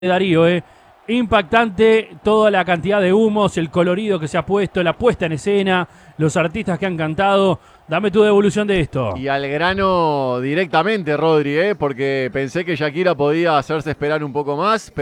Darío, impactante toda la cantidad de humos, el colorido que se ha puesto, la puesta en escena, los artistas que han cantado. Dame tu devolución de esto. Y al grano directamente, Rodri, porque pensé que Shakira podía hacerse esperar un poco más,